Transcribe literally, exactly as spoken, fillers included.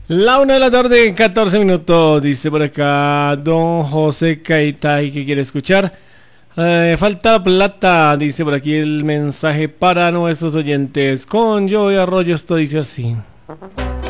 La una de la tarde, catorce minutos, dice por acá don José Caitay que quiere escuchar. Eh, falta plata, dice por aquí el mensaje para nuestros oyentes. Con Joey Arroyo esto dice así.